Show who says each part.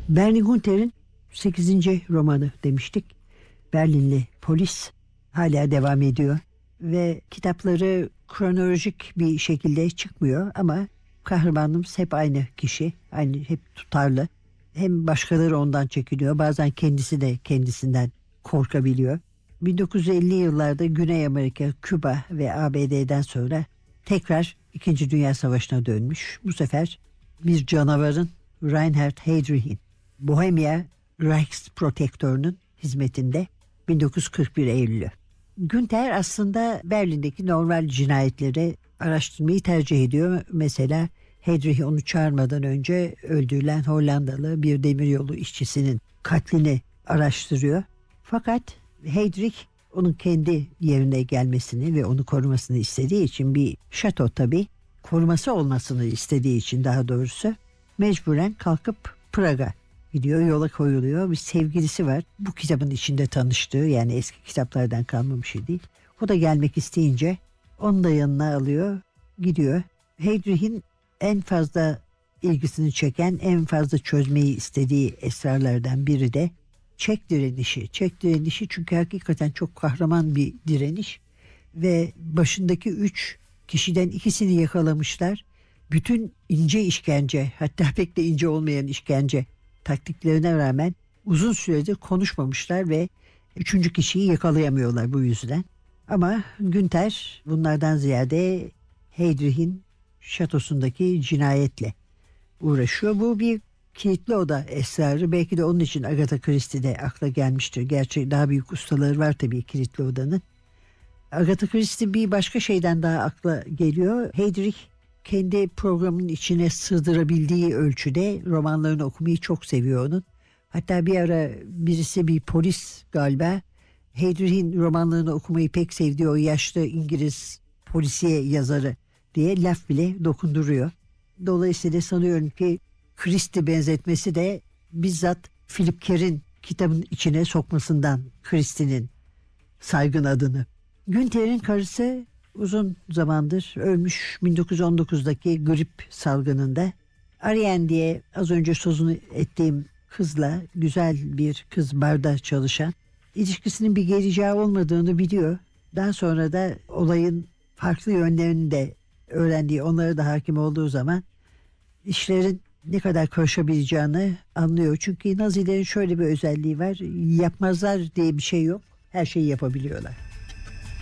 Speaker 1: Bernie Gunther'in 8. romanı demiştik. Berlinli polis hala devam ediyor ve kitapları kronolojik bir şekilde çıkmıyor ama kahramanımız hep aynı kişi, aynı, hep tutarlı. Hem başkaları ondan çekiniyor, bazen kendisi de kendisinden korkabiliyor. 1950 yıllarda Güney Amerika, Küba ve ABD'den sonra tekrar 2. Dünya Savaşı'na dönmüş. Bu sefer bir canavarın, Reinhard Heydrich'in, Bohemia Reichsprotektor'un hizmetinde 1941 Eylül'ü. Günther aslında Berlin'deki normal cinayetleri araştırmayı tercih ediyor. Mesela Heydrich onu çağırmadan önce öldürülen Hollandalı bir demiryolu işçisinin katlini araştırıyor. Fakat Heydrich onun kendi yerine gelmesini ve onu korumasını istediği için, bir şato tabii, koruması olmasını istediği için daha doğrusu, mecburen kalkıp Prag'a gidiyor, yola koyuluyor. Bir sevgilisi var. Bu kitabın içinde tanıştığı, yani eski kitaplardan kalma bir şey değil. O da gelmek isteyince onu da yanına alıyor, gidiyor. Heydrich'in en fazla ilgisini çeken, en fazla çözmeyi istediği esrarlardan biri de Çek direnişi. Çek direnişi çünkü hakikaten çok kahraman bir direniş ve başındaki 3 kişiden 2'sini yakalamışlar. Bütün ince işkence, hatta pek de ince olmayan işkence taktiklerine rağmen uzun süredir konuşmamışlar ve 3. kişiyi yakalayamıyorlar bu yüzden. Ama Günther bunlardan ziyade Heydrich'in şatosundaki cinayetle uğraşıyor. Bu bir kilitli oda esrarı. Belki de onun için Agatha Christie de akla gelmiştir. Gerçi daha büyük ustaları var tabii kilitli odanın. Agatha Christie bir başka şeyden daha akla geliyor. Heydrich kendi programının içine sığdırabildiği ölçüde romanlarını okumayı çok seviyor onun. Hatta bir ara birisi, bir polis galiba, Heydrich'in romanlarını okumayı pek sevdiği o yaşlı İngiliz polisiye yazarı diye laf bile dokunduruyor. Dolayısıyla sanıyorum ki Christie benzetmesi de bizzat Philip Kerr'in kitabın içine sokmasından Christie'nin saygın adını. Günther'in karısı uzun zamandır ölmüş, 1919'daki grip salgınında. Ariane diye az önce sözünü ettiğim kızla, güzel bir kız barda çalışan, ilişkisinin bir geleceği olmadığını biliyor. Daha sonra da olayın farklı yönlerini de öğrendiği, onlara da hakim olduğu zaman işlerin ne kadar karışabileceğini anlıyor. Çünkü Nazilerin şöyle bir özelliği var: yapmazlar diye bir şey yok. Her şeyi yapabiliyorlar.